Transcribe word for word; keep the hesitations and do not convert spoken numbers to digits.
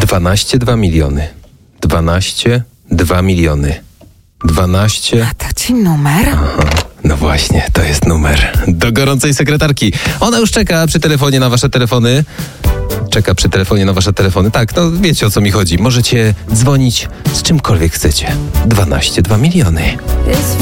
dwanaście, dwa miliony. dwanaście, dwa miliony. dwanaście... A to ci numer? Aha, no właśnie, to jest numer do gorącej sekretarki. Ona już czeka przy telefonie na wasze telefony. Czeka przy telefonie na wasze telefony. Tak, no wiecie, o co mi chodzi. Możecie dzwonić z czymkolwiek chcecie. dwanaście, dwa miliony.